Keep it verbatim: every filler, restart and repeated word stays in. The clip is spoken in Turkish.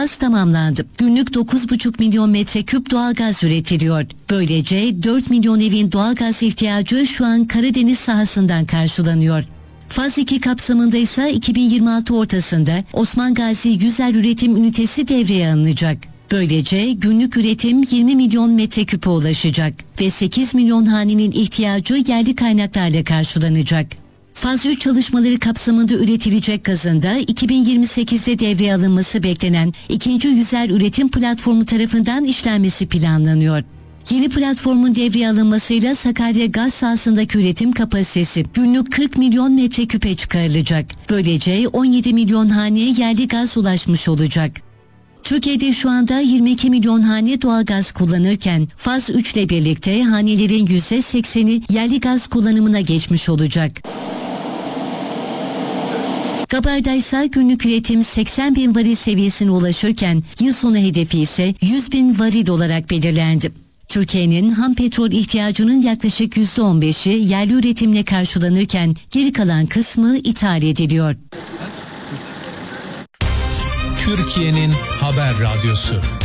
faz tamamlandı. Günlük dokuz buçuk milyon metreküp doğalgaz üretiliyor. Böylece dört milyon evin doğalgaz ihtiyacı şu an Karadeniz sahasından karşılanıyor. Faz iki kapsamında ise iki bin yirmi altı ortasında Osman Gazi Yüzer Üretim Ünitesi devreye alınacak. Böylece günlük üretim yirmi milyon metreküpe ulaşacak ve sekiz milyon hanenin ihtiyacı yerli kaynaklarla karşılanacak. Faz üç çalışmaları kapsamında üretilecek gazın da iki bin yirmi sekizde devreye alınması beklenen ikinci Yüzer Üretim Platformu tarafından işlenmesi planlanıyor. Yeni platformun devreye alınmasıyla Sakarya gaz sahasındaki üretim kapasitesi günlük kırk milyon metreküpe çıkarılacak. Böylece on yedi milyon haneye yerli gaz ulaşmış olacak. Türkiye'de şu anda yirmi iki milyon hane doğalgaz kullanırken faz üç ile birlikte hanelerin yüzde sekseni yerli gaz kullanımına geçmiş olacak. Gabar'da ise günlük üretim seksen bin varil seviyesine ulaşırken yıl sonu hedefi ise yüz bin varil olarak belirlendi. Türkiye'nin ham petrol ihtiyacının yaklaşık yüzde on beşi yerli üretimle karşılanırken geri kalan kısmı ithal ediliyor. Türkiye'nin haber radyosu.